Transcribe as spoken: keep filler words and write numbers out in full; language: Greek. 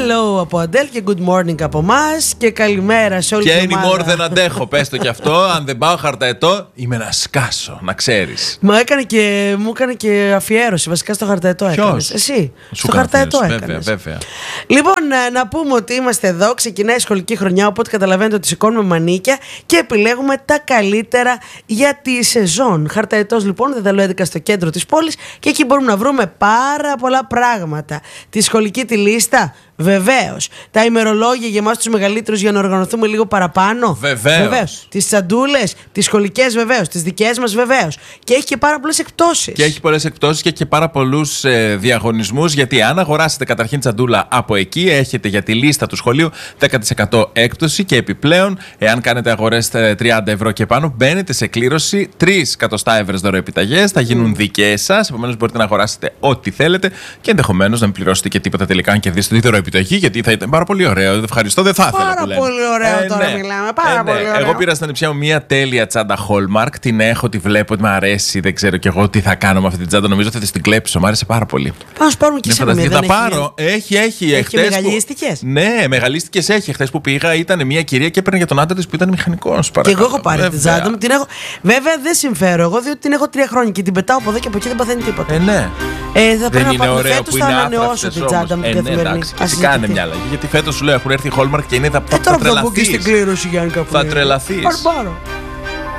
Hello από Αντέλ και good morning από εμάς και καλημέρα σε όλη και την ομάδα. Και anymore δεν αντέχω, πες το κι αυτό. Αν δεν πάω χαρταετό, είμαι να σκάσω, να ξέρεις. Μου έκανε και, μου έκανε και αφιέρωση βασικά στο χαρταετό. Έκανες. Εσύ. Σου στο χαρταετό έκανες. Βέβαια, βέβαια. Λοιπόν, να πούμε ότι είμαστε εδώ, ξεκινάει η σχολική χρονιά, οπότε καταλαβαίνετε ότι σηκώνουμε μανίκια και επιλέγουμε τα καλύτερα για τη σεζόν. Χαρταετός λοιπόν, Δεδαλώδικα στο κέντρο της πόλης και εκεί μπορούμε να βρούμε πάρα πολλά πράγματα. Τη σχολική τη λίστα, βεβαίως. Τα ημερολόγια για εμάς τους μεγαλύτερους για να οργανωθούμε λίγο παραπάνω. Βεβαίως. Τις τσαντούλες, τις σχολικές βεβαίως. Τις δικές μας βεβαίως. Και έχει και πάρα πολλές εκπτώσεις. Και έχει πολλές εκπτώσεις και έχει και πάρα πολλούς ε, διαγωνισμούς. Γιατί αν αγοράσετε καταρχήν τσαντούλα από εκεί, έχετε για τη λίστα του σχολείου δέκα τοις εκατό έκπτωση. Και επιπλέον, εάν κάνετε αγορές τριάντα ευρώ και πάνω, μπαίνετε σε κλήρωση τρεις εκατοστά ευρώ δωροεπιταγές. Θα γίνουν mm. δικές σας. Επομένως, μπορείτε να αγοράσετε ό,τι θέλετε και ενδεχομένως να μην πληρώσετε και τίποτα τελικά αν κερδίσετε τη δωροεπιταγή. Γιατί θα ήταν πάρα πολύ ωραίο. Ευχαριστώ, δεν θα ήθελα. Πάρα πολύ ωραίο ε, τώρα ναι. μιλάμε. Πάρα ε, ναι. πολύ ωραίο. Εγώ πήρα στην ανιψιά μου μια τέλεια τσάντα Hallmark. Την έχω, τη βλέπω, ότι μου αρέσει. Δεν ξέρω κι εγώ τι θα κάνω με αυτή την τσάντα. Νομίζω θα τη την κλέψω. Μου άρεσε πάρα πολύ. Πάμε να πάρουμε και σε μια. Θα πάρω. Έχει, έχει. Έχει μεγαλίστικες. Που... Ναι, μεγαλίστικες έχει. Χθες που πήγα ήταν μια κυρία και έπαιρνε για τον άντρα της που ήταν μηχανικός. Και εγώ έχω πάρει την τσάντα μου. Την έχω... Βέβαια δεν συμφέρω εγώ, διότι την έχω τρία χρόνια και την πετάω από εδώ και από εκεί δεν παθαίνει τίποτα. Ε, ναι. Ε, θα δεν είναι ωραίο φέτος που θα είναι ανανεώσω την τσάντα μου την καθημερινή. Ας κάνε μια αλλαγή. Γιατί φέτος σου λέω έχουν έρθει Hallmark και είναι θα, ε, θα τρελαθείς. Στην κλήρωση, Γιάννη, θα τρελαθείς. Πάρ' πάρω.